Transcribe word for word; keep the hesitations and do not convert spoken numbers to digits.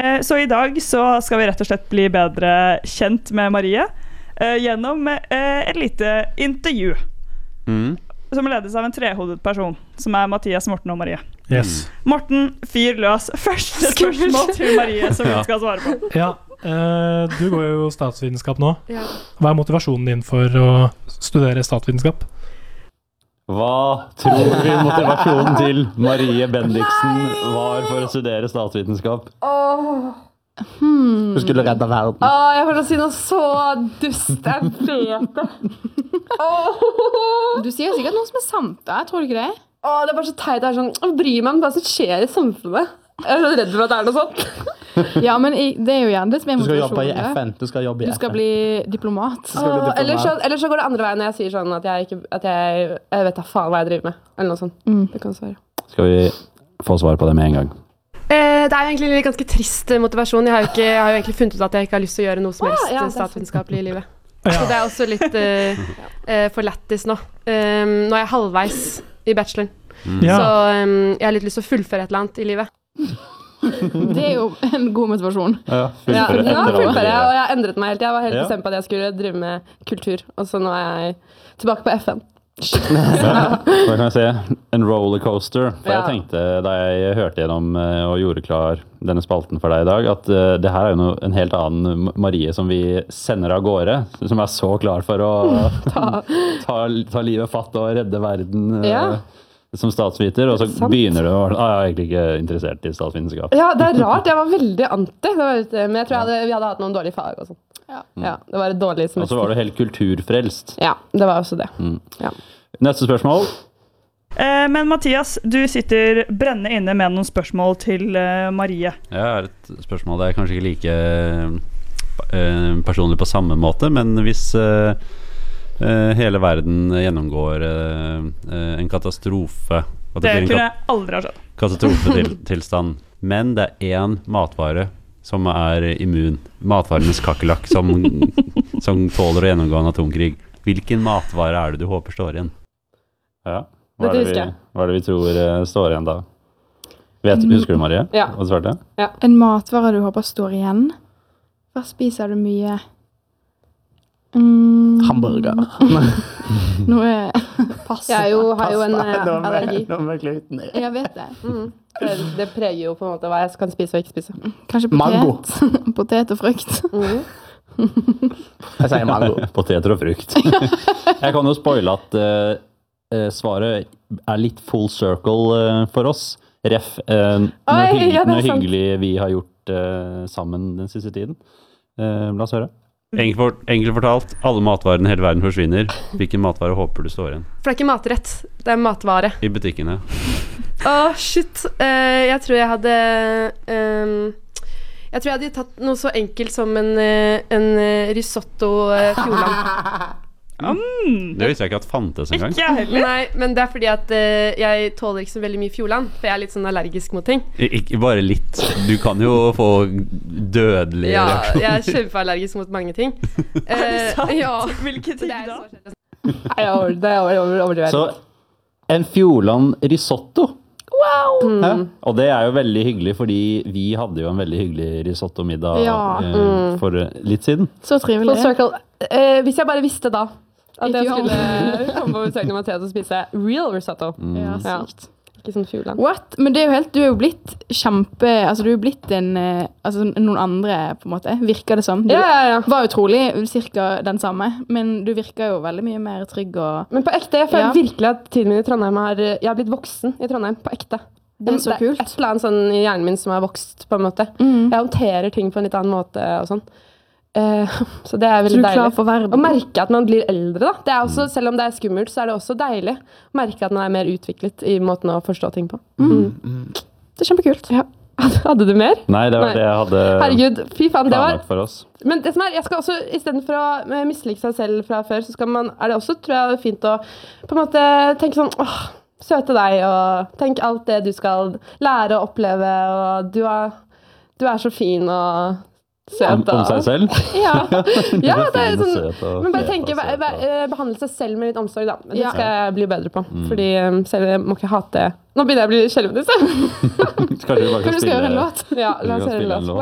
Eh, så i dag så skal vi rett og slett bli bedre kjent med Marie eh, gjennom eh, et lite intervju. Mm. Som ledes av en trehodet person, som er Mathias, Morten og Marie. Yes. Morten, fyr løs. Første spørsmål til Marie som vi skal svare på. Ja, uh, du går jo statsvitenskap nå. Ja. Hva er motivasjonen din for å studere statsvitenskap? Hva tror vi motivasjonen til Marie Bendiksen var for å studere statsvitenskap? Åh... Hmm. Du skulle redde verden. Åh, jeg får si noe så dust. Jeg vet det. Åh. Du sier sikkert noe som er sant, da. Jeg tror ikke det. Åh, det er bare så teit. Det er sånn, jeg bryr meg om hva som skjer i samfunnet. Jeg er så redd for at det er noe sånt. Ja, men det er jo gjerne det som er motivasjonen. Du skal jobbe i motivasjonen, F N. Du skal jobbe i Du skal F N. bli diplomat. Du skal bli Åh, diplomat. Eller, så, eller så går det andre veien når jeg sier sånn at jeg, ikke, at jeg, jeg vet da faen hva jeg driver med. Eller noe sånt. Mm. Det kan svare. Skal vi få svar på det med en gang? Eh, det er jo egentlig en ganske trist motivasjon. Jeg har, jo ikke, jeg har jo egentlig funnet ut at jeg ikke har lyst til å gjøre noe som helst Ah, ja, statsvitenskapelig i livet. Ja. Så det er også litt uh, uh, for lættis nå. Um, nå er jeg halvveis i bacheloren. Mm. Ja. Så um, jeg har litt lyst til å fullføre et eller annet i livet. Det er jo en god motivasjon. Ja, Ja, fullføre nå etter fullfører jeg, å- og jeg har endret meg helt. Jeg var helt Ja. bestemt på at jeg skulle drive med kultur, og så nå er jeg tilbake på F N. Ja, da kan jeg se en rollercoaster. For Ja. jeg tenkte da jeg hørte gjennom eh, og gjorde klar denne spalten for deg i dag, at uh, det her er jo noe, en helt annen Marie som vi sender av gårde, som er så klar for å ta, ta, ta livet fatt og redde verden uh, Ja. som statsviter, og så Sant. begynner du å ah, jeg er egentlig ikke interessert i statsvitenskap. Ja, det er rart. Jeg var veldig anti. Det var litt, men jeg tror jeg hadde, vi hadde hatt noen dårlige fag og sånn. Ja. Ja, det var et dårlig Og så semester. var du helt kulturfrelst. Ja, det var også det. Mm. Ja. Neste spørsmål. Eh, men Mathias, du sitter brennende inne med noen spørsmål til eh, Marie. Jeg har et spørsmål. Det er kanskje ikke like eh, personlig på samme måte, men hvis eh, eh, hele verden gjennomgår eh, eh, en katastrofe at Det blir en kunne kat- jeg aldri ha skjedd. katastrofetilstand, men det er én matvare som er immun. Matvarenes kakerlakk som, som tåler å gjennomgå en atomkrig. Hvilken matvare er det du håper står igjen? Ja, hva er Dette det husker vi, jeg. hva er det vi tror eh, står igjen da? Vet, husker du, Marie? Ja. Hva svarte? En matvare du håper står igjen. Hva spiser du mye? Mm, Hamburger. Noe passe. Jeg er jo, har jo en eh, Nå må jeg- allergi. nå må jeg gluten i. Jeg vet det. Mm. Det, det preger jo på en måte hva jeg kan spise og ikke spise. Kanskje Mango. potet. Potet og frukt. Mm. Jeg sier mango. Poteter og frukt. Jeg kan jo spoile at eh, eh, svaret er litt full circle eh, for oss. Ref, eh, noe, Oi, hygg, ja, det er noe sant. hyggelig vi har gjort eh, sammen den siste tiden. Eh, la oss høre. Enkelt, for, enkelt fortalt, alle matvarene i hele verden forsvinner. Hvilken matvare håper du står igjen? For det er ikke matrett, det er matvare. I butikkene. Åh, shit. Eh, jeg tror jeg hadde ehm, Jeg tror jeg hadde tatt noe så enkelt som en, eh, en eh, risotto uh, fjordland. Mm. Det visste jeg ikke at fantes engang. Ikke jeg heller. Nei, men det er fordi at eh, jeg tåler ikke så veldig mye fjordland, for jeg er litt sånn allergisk mot ting. I- Ikke bare litt. Du kan jo få dødelige Ja, reaksjoner. jeg er kjempeallergisk mot mange ting. Eh, sant? ja. Hvilke ting Det er da? så kjedelig. Nei, jeg over- det er over- over- overdrevet. Så en Fjordland risotto. Mm. Hæ? Og det er jo veldig hyggelig, fordi vi hadde jo en veldig hyggelig risotto-middag Ja. eh, Mm. for litt siden. Så trivelig. Full circle. Eh, hvis jeg bare visste da at If jeg you skulle komme på besøk til Mathias og spise real risotto. Ja, Ja. sykt. Ikke sånn fjordland. What? Men det er jo helt, du er jo blitt kjempe, altså du er jo blitt en, eh, altså noen andre på en måte, virker det som. Du Ja, ja, ja. var jo trolig cirka den samme, men du virker jo veldig mye mer trygg og... Men på ekte, jeg føler Ja. virkelig at tiden min i Trondheim har Jeg har blitt voksen i Trondheim, på ekte. Det er så kult. Det er et eller annet sånn i hjernen min som har vokst, på en måte. Mm. Jeg håndterer ting på en litt annen måte og sånn. Eh, så det er Så du veldig er klar deilig. for verden. Å merke at man blir eldre, da. Det er også, selv om det er skummelt, så er det også deilig å merke at man er mer utviklet i måten å forstå ting på. Mm. Det er kjempekult. Ja. Hadde du mer? Nei, det var Nei. det jeg hadde Herregud, fy faen, det var planlagt for oss. Men det som er, jeg skal også, istedenfor å eh, mislike seg selv fra før, så skal man, er det også, tror jeg, fint å på en måte tenke sånn, åh, søte deg, og tenk alt det du skal lære og oppleve, og du er, du er så fin og søt. Om, om seg selv? Ja, ja det er fin og sånn, søt og men bare fet tenke, og søt be, be, og- behandle seg selv med litt omsorg da. Det Ja. skal jeg bli bedre på, Mm. fordi um, selv jeg må ikke hate. Nå begynner jeg å bli skjelvende. Kanskje vi bare Kan kan du skal gjøre en spille låt? Ja, Vi la oss kan høre en spille en låt. låt.